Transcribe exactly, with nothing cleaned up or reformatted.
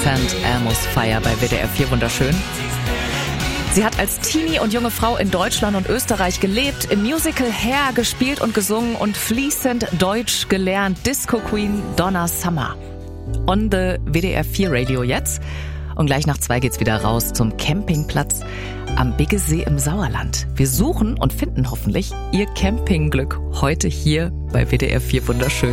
St. Elmo's Fire bei W D R vier wunderschön. Sie hat als Teenie und junge Frau in Deutschland und Österreich gelebt, im Musical Hair gespielt und gesungen und fließend Deutsch gelernt. Disco Queen Donna Summer. On the W D R vier Radio jetzt. Und gleich nach zwei geht's wieder raus zum Campingplatz am Biggesee im Sauerland. Wir suchen und finden hoffentlich Ihr Campingglück heute hier bei W D R vier wunderschön.